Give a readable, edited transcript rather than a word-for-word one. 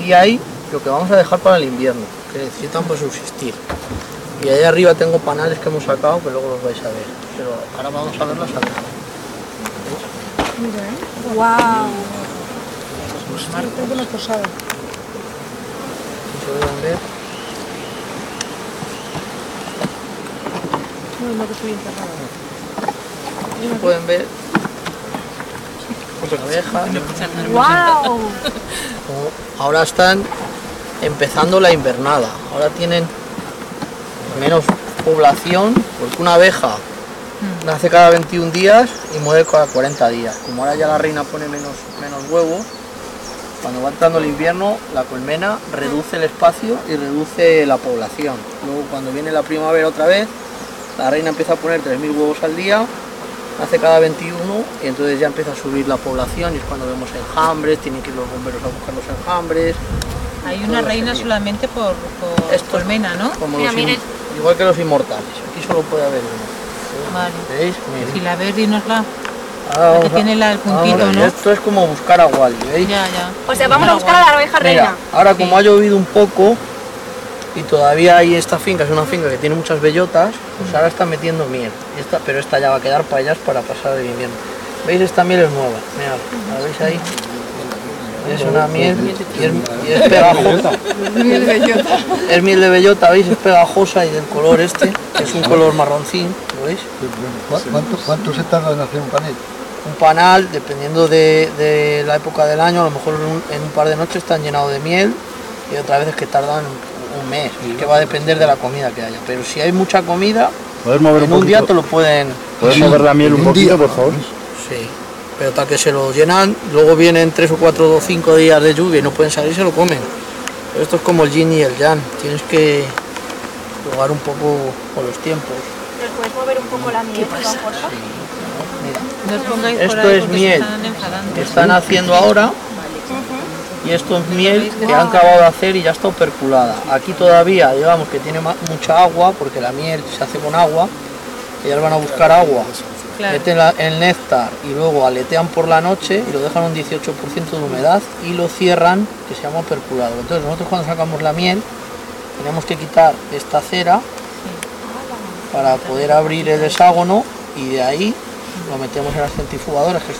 aquí hay lo que vamos a dejar para el invierno, que necesitan para subsistir. Y ahí arriba tengo panales que hemos sacado, que luego los vais a ver. Pero ahora vamos a ver las abejas. Mira, ¡wow! Una posada. Si se pueden ver. No, que estoy encerrada. Si pueden ver. Abejas. ¡Wow! Ahora están empezando la invernada. Ahora tienen menos población, porque una abeja nace cada 21 días y muere cada 40 días. Como ahora ya la reina pone menos huevos, cuando va entrando el invierno, la colmena reduce el espacio y reduce la población. Luego cuando viene la primavera otra vez, la reina empieza a poner 3.000 huevos al día, nace cada 21 y entonces ya empieza a subir la población y es cuando vemos enjambres, tienen que ir los bomberos a buscar los enjambres. Hay una reina solamente por colmena, ¿no? Como igual que los inmortales, aquí solo puede haber uno. Vale. ¿Veis? Miren. Si la ves, dínosla. La que tiene el puntito, ¿no? Esto es como buscar a Wally, ¿veis? Ya. O sea, vamos a buscar a la abeja reina. Mira, ahora como ha llovido un poco y todavía hay esta finca, es una finca que tiene muchas bellotas, pues ahora está metiendo miel. Pero esta ya va a quedar para ellas para pasar el invierno. ¿Veis? Esta miel es nueva. Mirad, ¿la veis ahí? Es una miel y es pegajosa. Miel de bellota. Es miel de bellota, ¿veis? Es pegajosa y del color este, que es un color marroncín, ¿lo veis? ¿Cuánto se tarda en hacer un panel? Un panal, dependiendo de la época del año, a lo mejor en un par de noches están llenados de miel y otras veces que tardan un mes, que va a depender de la comida que haya. Pero si hay mucha comida, en un día te lo pueden... ¿Puedes mover la miel un poquito, por favor? Sí, pero tal que se lo llenan, luego vienen 3 o 4 o 5 días de lluvia y no pueden salir, se lo comen. Pero esto es como el yin y el yang, tienes que jugar un poco con los tiempos. ¿Les puedes mover un poco la miel, por favor? Sí. No os pongáis Esto por ahí es porque miel se están enfadando. que están haciendo ahora y esto es miel que han acabado de hacer y ya está operculada. Aquí todavía digamos que tiene mucha agua porque la miel se hace con agua, ellas van a buscar agua, Claro. meten el néctar y luego aletean por la noche y lo dejan un 18% de humedad y lo cierran, que se llama operculado. Entonces nosotros cuando sacamos la miel tenemos que quitar esta cera para poder abrir el hexágono y de ahí lo metemos en las centrifugadoras, que